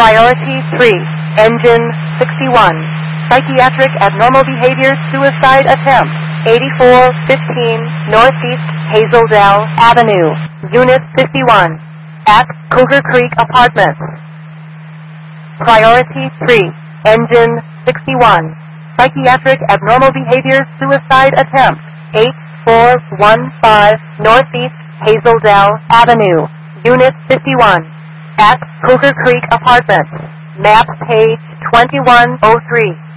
Priority 3, Engine 61. Psychiatric abnormal behavior suicide attempt. 8415 Northeast Hazeldale Avenue, Unit 51. At Cougar Creek Apartments. Priority 3, Engine 61. Psychiatric abnormal behavior suicide attempt. 8415 Northeast Hazeldale Avenue, Unit 51. At Cougar Creek Apartments. Map page 2103.